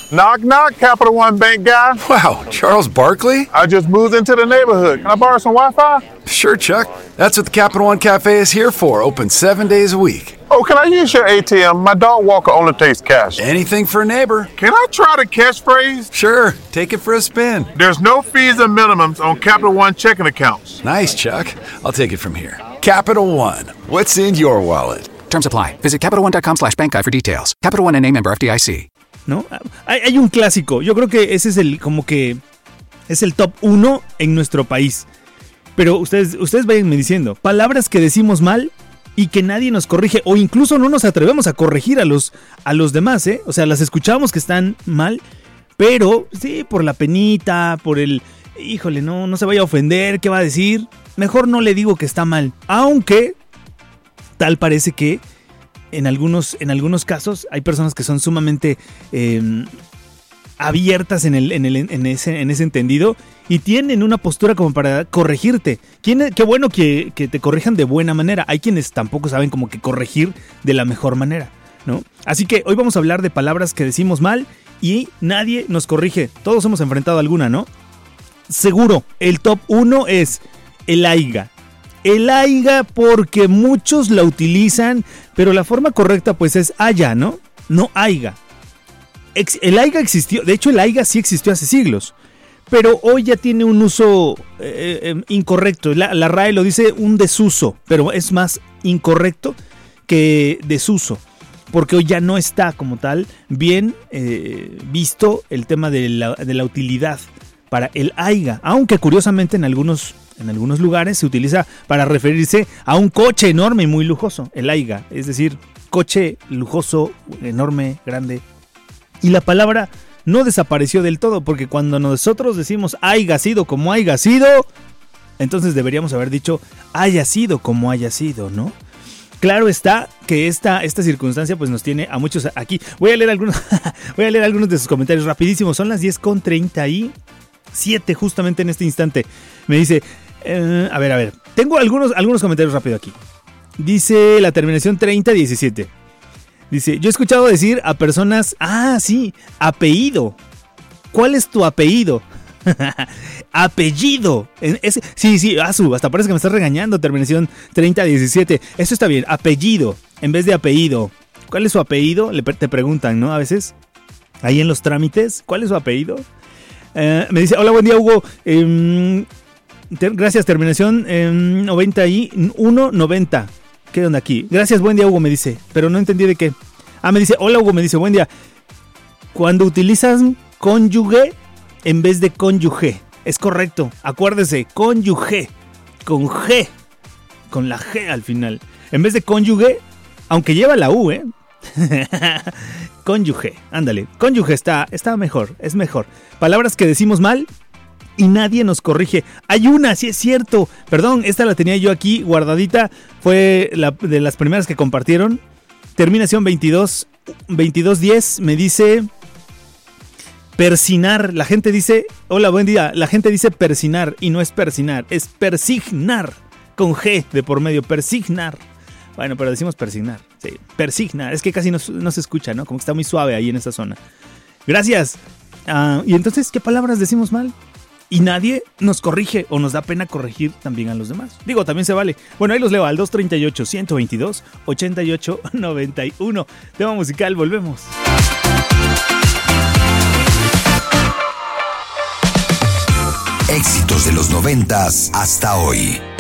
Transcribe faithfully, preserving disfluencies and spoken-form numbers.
Knock, knock, Capital One Bank guy. Wow, Charles Barkley? I just moved into the neighborhood. Can I borrow some Wi-Fi? Sure, Chuck. That's what the Capital One Cafe is here for, open seven days a week. Oh, can I use your A T M? My dog Walker only takes cash. Anything for a neighbor. Can I try the catchphrase? Sure, take it for a spin. There's no fees or minimums on Capital One checking accounts. Nice, Chuck. I'll take it from here. Capital One. What's in your wallet? Terms apply. Visit CapitalOne.com slash bank guide for details. Capital One N A member F D I C. ¿No? Hay, hay un clásico. Yo creo que ese es el, como que, es el top uno en nuestro país. Pero ustedes, ustedes vayanme diciendo, palabras que decimos mal y que nadie nos corrige, o incluso no nos atrevemos a corregir a los, a los demás, ¿eh? O sea, las escuchamos que están mal, pero sí, por la penita, por el, híjole, no, no se vaya a ofender, ¿qué va a decir? Mejor no le digo que está mal, aunque tal parece que en algunos, en algunos casos hay personas que son sumamente eh, abiertas en, el, en, el, en, ese, en ese entendido y tienen una postura como para corregirte. ¿Quién, qué bueno que, que te corrijan de buena manera. Hay quienes tampoco saben como que corregir de la mejor manera, ¿no? Así que hoy vamos a hablar de palabras que decimos mal y nadie nos corrige. Todos hemos enfrentado alguna, ¿no? Seguro, el top uno es el aiga. El aiga porque muchos la utilizan, pero la forma correcta pues es haya, ¿no? No aiga. El aiga existió, de hecho el aiga sí existió hace siglos, pero hoy ya tiene un uso eh, eh, incorrecto. La, la R A E lo dice un desuso, pero es más incorrecto que desuso, porque hoy ya no está como tal bien eh, visto el tema de la, de la utilidad para el aiga, aunque curiosamente en algunos... En algunos lugares se utiliza para referirse a un coche enorme y muy lujoso, el aiga, es decir, coche lujoso, enorme, grande. Y la palabra no desapareció del todo, porque cuando nosotros decimos haya sido como haya sido, entonces deberíamos haber dicho haya sido como haya sido, ¿no? Claro está que esta, esta circunstancia pues nos tiene a muchos aquí. Voy a leer algunos, voy a leer algunos de sus comentarios rapidísimos. Son las diez con treinta y siete justamente en este instante. Me dice... Uh, a ver, a ver. Tengo algunos, algunos comentarios rápido aquí. Dice la terminación treinta diecisiete. Dice, yo he escuchado decir a personas... Ah, sí, apellido. ¿Cuál es tu apellido? Apellido. Es, sí, sí, Azu, hasta parece que me estás regañando. Terminación treinta diecisiete. Eso está bien, apellido en vez de apellido. ¿Cuál es su apellido? Le, te preguntan, ¿no? A veces, ahí en los trámites. ¿Cuál es su apellido? Uh, me dice, hola, buen día, Hugo. Eh... Gracias, terminación eh, noventa y uno noventa. ¿Qué onda aquí? Gracias, buen día, Hugo, me dice. Pero no entendí de qué. Ah, me dice, hola, Hugo, me dice, buen día. Cuando utilizas cónyuge en vez de cónyuge. Es correcto. Acuérdese, cónyuge. Con G. Con la G al final. En vez de cónyuge, aunque lleva la U, ¿eh? Cónyuge. Ándale. Cónyuge está, está mejor. Es mejor. Palabras que decimos mal y nadie nos corrige. Hay una, sí es cierto. Perdón, esta la tenía yo aquí guardadita. Fue la, de las primeras que compartieron. Terminación veintidós, veintidós diez. Me dice persinar. La gente dice, hola, buen día. La gente dice persinar y no es persinar. Es persignar. Con G de por medio. Persignar. Bueno, pero decimos persignar. Sí, persignar. Es que casi no, no se escucha, ¿no? Como que está muy suave ahí en esa zona. Gracias. Uh, y entonces, ¿qué palabras decimos mal? Y nadie nos corrige o nos da pena corregir también a los demás. Digo, también se vale. Bueno, ahí los leo al dos treinta y ocho, ciento veintidós, ochenta y ocho, noventa y uno. Tema musical, volvemos. Éxitos de los noventas hasta hoy.